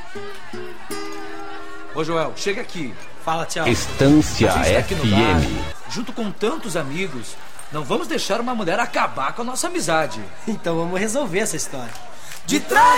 Ô Joel, chega aqui. Fala, tchau. Estância A gente tá aqui no bar, FM. junto com tantos amigos. Não vamos deixar uma mulher acabar com a nossa amizade. Então vamos resolver essa história. De trás